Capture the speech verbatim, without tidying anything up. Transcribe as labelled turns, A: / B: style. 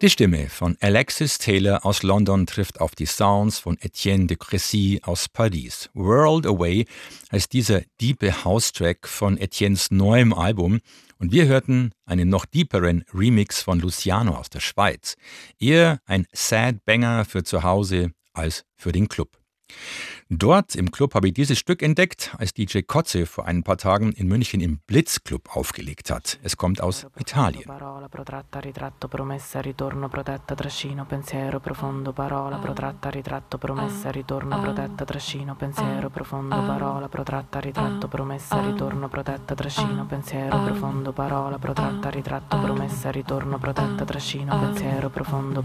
A: Die Stimme von Alexis Taylor aus London trifft auf die Sounds von Etienne de Crécy aus Paris. World Away heißt dieser diepe House-Track von Etiennes neuem Album und wir hörten einen noch deeperen Remix von Luciano aus der Schweiz. Eher ein Sad-Banger für zu Hause als für den Club. Dort im Club habe ich dieses Stück entdeckt, als D J Kotze vor ein paar Tagen in München im Blitzclub aufgelegt hat. Es kommt aus Italien.
B: Parola protratta, ritratto, promessa, ritorno, protetta, trascino, pensiero profondo, parola protratta, ritratto, promessa, ritorno, protetta, trascino, pensiero profondo, parola protratta, ritratto, promessa, ritorno, protetta, trascino, pensiero profondo, parola protratta, ritratto, promessa, ritorno, protetta, trascino, pensiero profondo.